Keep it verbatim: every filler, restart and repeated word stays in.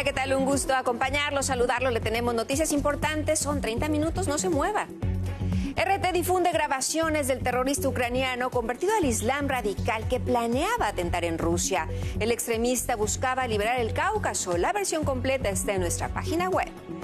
¿qué tal? Un gusto acompañarlo, saludarlo. Le tenemos noticias importantes. Son treinta minutos, no se mueva. R T difunde grabaciones del terrorista ucraniano convertido al Islam radical que planeaba atentar en Rusia. El extremista buscaba liberar el Cáucaso. La versión completa está en nuestra página web.